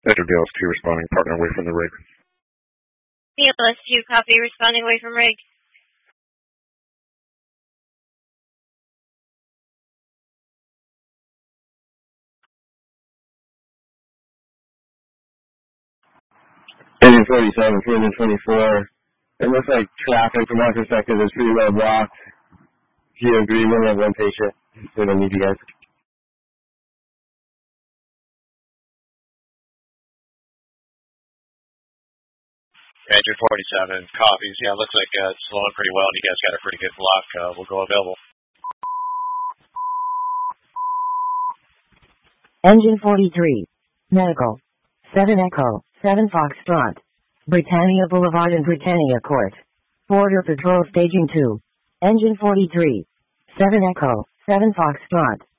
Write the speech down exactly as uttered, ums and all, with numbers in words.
Enter D L S two responding, partner away from the rig. D L S two, copy, responding away from rig. Engine forty-seven, two twenty-four. It looks like traffic from my perspective is pretty well blocked. If you agree, we only have one patient. We don't need you guys. Engine forty-seven, copies. Yeah, it looks like uh, it's flowing pretty well, and you guys got a pretty good block. Uh, we'll go available. Engine forty-three. Medical. seven Echo, seven Foxtrot. Britannia Boulevard and Britannia Court. Border Patrol Staging two. Engine forty-three. seven Echo, seven Foxtrot.